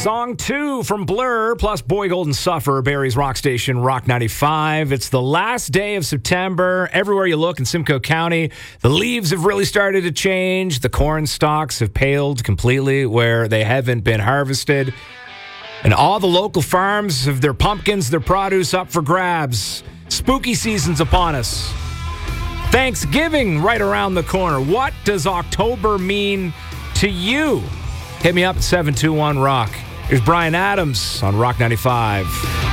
Song 2 from Blur plus Boy Golden Suffer, Barrie's rock station, Rock 95. It's the last day of September. Everywhere you look in Simcoe County, the leaves have really started to change. The corn stalks have paled completely where they haven't been harvested. And all the local farms have their pumpkins, their produce up for grabs. Spooky season's upon us. Thanksgiving right around the corner. What does October mean to you? Hit me up at 721-ROCK. Here's Brian Adams on Rock 95.